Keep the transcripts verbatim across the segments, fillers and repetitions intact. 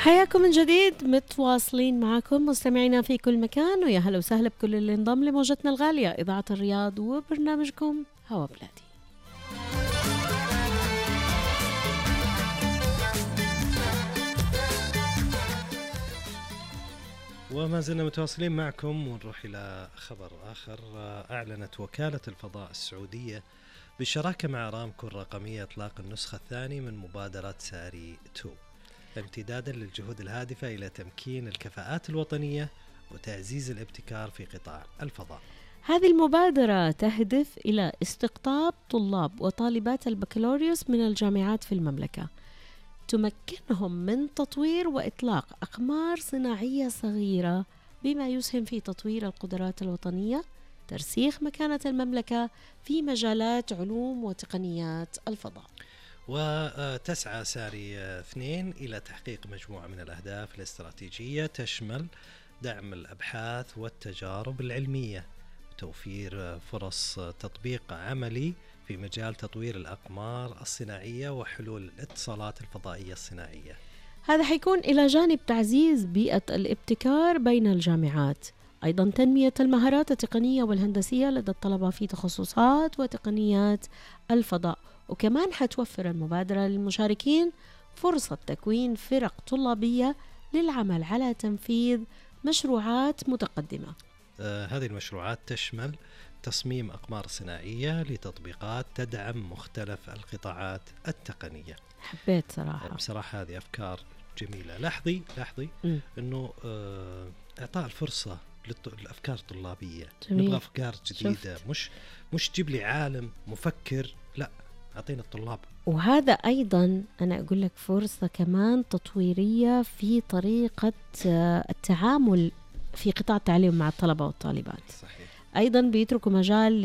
حياكم من جديد، متواصلين معكم مستمعينا في كل مكان، ويا هلا وسهلا بكل اللي انضم لموجتنا الغالية إذاعة الرياض وبرنامجكم هوا بلادي. وما زلنا متواصلين معكم، ونروح إلى خبر آخر. أعلنت وكالة الفضاء السعودية بالشراكة مع أرامكو الرقمية إطلاق النسخة الثانية من مبادرة ساري اثنين، امتدادا للجهود الهادفة إلى تمكين الكفاءات الوطنية وتعزيز الابتكار في قطاع الفضاء. هذه المبادرة تهدف إلى استقطاب طلاب وطالبات البكالوريوس من الجامعات في المملكة، تمكنهم من تطوير وإطلاق أقمار صناعية صغيرة بما يسهم في تطوير القدرات الوطنية، ترسيخ مكانة المملكة في مجالات علوم وتقنيات الفضاء. وتسعى ساري اثنين إلى تحقيق مجموعة من الأهداف الاستراتيجية تشمل دعم الأبحاث والتجارب العلمية، توفير فرص تطبيق عملي في مجال تطوير الأقمار الصناعية وحلول الاتصالات الفضائية الصناعية. هذا حيكون إلى جانب تعزيز بيئة الابتكار بين الجامعات، أيضا تنمية المهارات التقنية والهندسية لدى الطلبة في تخصصات وتقنيات الفضاء، وكمان حتوفر المبادرة للمشاركين فرصة تكوين فرق طلابية للعمل على تنفيذ مشروعات متقدمة. آه هذه المشروعات تشمل تصميم أقمار صناعية لتطبيقات تدعم مختلف القطاعات التقنية. حبيت صراحة بصراحة هذه أفكار جميلة. لاحظي لاحظي م. أنه آه إعطاء الفرصة للأفكار الطلابية. جميل. نبغى أفكار جديدة، شفت. مش مش تجيب لي عالم مفكر، لا، أعطينا الطلاب. وهذا أيضا أنا أقول لك فرصة كمان تطويرية في طريقة التعامل في قطاع التعليم مع الطلبة والطالبات. صحيح. أيضا بيتركوا مجال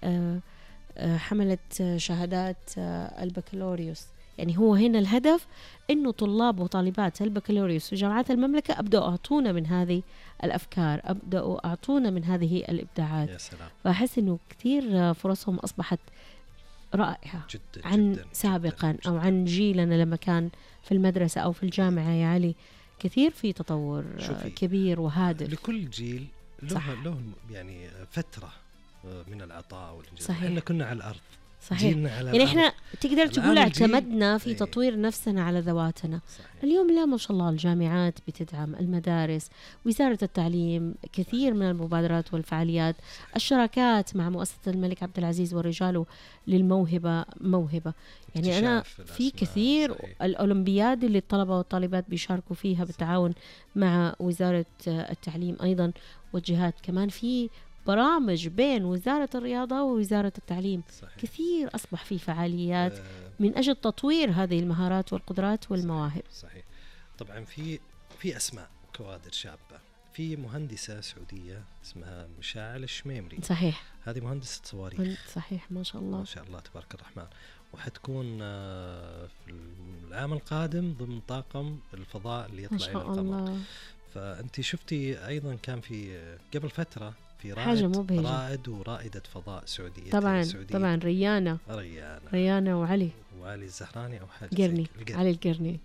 لحملة شهادات البكالوريوس، يعني هو هنا الهدف إنه طلاب وطالبات البكالوريوس في جامعات المملكة أبدأوا أعطونا من هذه الأفكار، أبدأوا أعطونا من هذه الإبداعات. يا سلام. فأحس إنه كثير فرصهم أصبحت رائعة جداً عن جداً سابقا جداً أو جداً. عن جيلنا لما كان في المدرسة أو في الجامعة يا علي، كثير في تطور شوفي. كبير وهادف. لكل جيل له له يعني فترة من العطاء والإنجاز. صحيح. احنا كنا على الأرض. صحيح. يعني احنا تقدر تقول اعتمدنا في تطوير ايه. نفسنا على ذواتنا. صحيح. اليوم لا ما شاء الله الجامعات بتدعم المدارس، وزارة التعليم كثير من المبادرات والفعاليات. صحيح. الشراكات مع مؤسسة الملك عبد العزيز ورجاله للموهبة موهبة، يعني أنا في كثير. صحيح. الأولمبياد اللي الطلبة والطالبات بيشاركوا فيها بالتعاون مع وزارة التعليم أيضا والجهات، كمان في برامج بين وزارة الرياضة ووزارة التعليم. صحيح. كثير أصبح في فعاليات آه من أجل تطوير هذه المهارات والقدرات والمواهب. صحيح. صحيح. طبعا في في أسماء كوادر شابة. في مهندسة سعودية اسمها مشاعل الشميمري. صحيح. هذه مهندسة صواريخ. صحيح، ما شاء الله ما شاء الله تبارك الرحمن. وحتكون في العام القادم ضمن طاقم الفضاء اللي يطلع إلى القمر. فأنت شفتي أيضا كان في قبل فترة في رائد رائد ورائدة فضاء سعودية. طبعا سعودية. طبعا ريانة ريانة ريانة وعلي وعلي الزهراني أو حاجة قرني. علي القرني.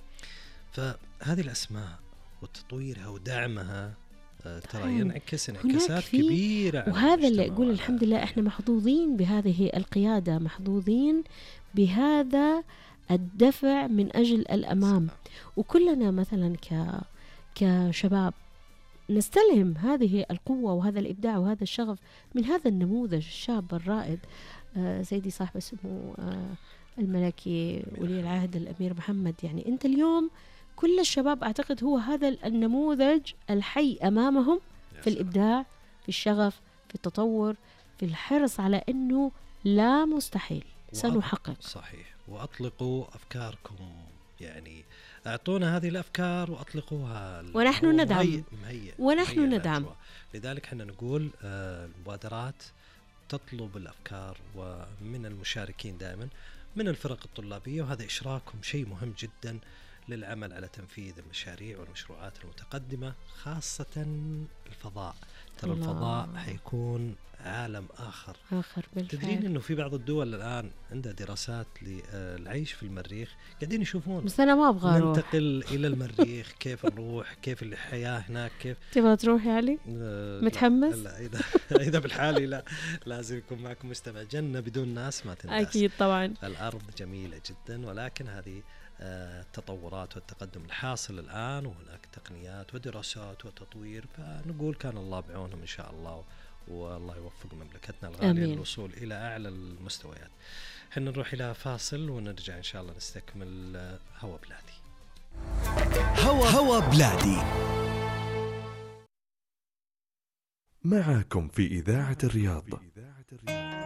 فهذه الأسماء وتطويرها ودعمها ترى ينعكس انعكاسات كبيرة. وهذا اللي أقول الحمد لله إحنا محظوظين بهذه القيادة، محظوظين بهذا الدفع من أجل الأمام. وكلنا مثلا ك كشباب نستلهم هذه القوة وهذا الإبداع وهذا الشغف من هذا النموذج الشاب الرائد. آه سيدي صاحب اسمه آه الملكي ولي العهد الأمير محمد. يعني أنت اليوم كل الشباب أعتقد هو هذا النموذج الحي أمامهم في الإبداع، في الشغف، في التطور، في الحرص على أنه لا مستحيل سنحقق. صحيح. وأطلقوا أفكاركم، يعني أعطونا هذه الأفكار وأطلقوها ونحن ندعم مهيئ مهيئ ونحن مهيئ ندعم. لذلك احنا نقول آه المبادرات تطلب الأفكار ومن المشاركين دائما من الفرق الطلابية، وهذا إشراكهم شيء مهم جدا للعمل على تنفيذ المشاريع والمشروعات المتقدمة، خاصة الفضاء. ترى الفضاء حيكون عالم آخر آخر بالفعل. تدرين أنه في بعض الدول الآن عندها دراسات للعيش في المريخ، قاعدين يشوفون بس أنا ما أبغى أروح ننتقل إلى المريخ، كيف نروح، كيف الحياة هناك، كيف تبغى تروح يعني؟ آه متحمس؟ لا, لا إذا إذا بالحالي لا، لازم يكون معكم مستمع. جنة بدون ناس ما تنداس. أكيد طبعا. الأرض جميلة جدا، ولكن هذه التطورات والتقدم الحاصل الآن، وهناك تقنيات ودراسات وتطوير، فنقول كان الله بعونهم إن شاء الله، والله يوفق مملكتنا الغالية للوصول إلى أعلى المستويات. حنا نروح إلى فاصل ونرجع إن شاء الله نستكمل هوا بلادي. هوا هوا بلادي معاكم في إذاعة الرياض.